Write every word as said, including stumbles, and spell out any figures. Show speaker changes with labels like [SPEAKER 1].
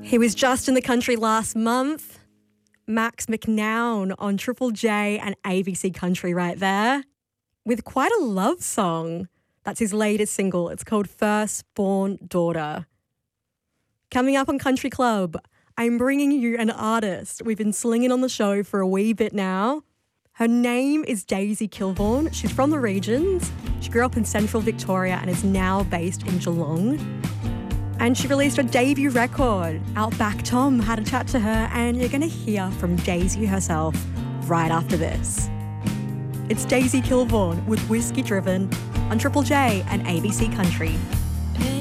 [SPEAKER 1] He was just in the country last month. Max McNown on Triple J and A B C Country right there with quite a love song. That's his latest single. It's called Firstborn Daughter. Coming up on Country Club, I'm bringing you an artist we've been slinging on the show for a wee bit now. Her name is Daisy Kilborn. She's from the regions. She grew up in central Victoria and is now based in Geelong. And she released her debut record. Outback Tom had a chat to her, and you're going to hear from Daisy herself right after this. It's Daisy Kilborn with Whiskey Driven on Triple J and A B C Country.